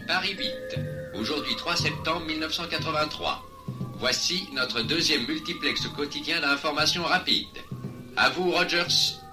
Paris 8. Aujourd'hui 3 septembre 1983. Voici notre deuxième multiplex quotidien d'information rapide. À vous, Rogers.